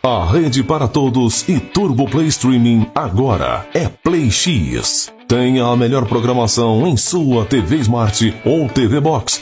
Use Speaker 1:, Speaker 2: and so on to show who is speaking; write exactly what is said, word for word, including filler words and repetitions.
Speaker 1: A rede para todos e Turbo Play Streaming agora é Play X. Tenha a melhor programação em sua T V Smart ou T V Box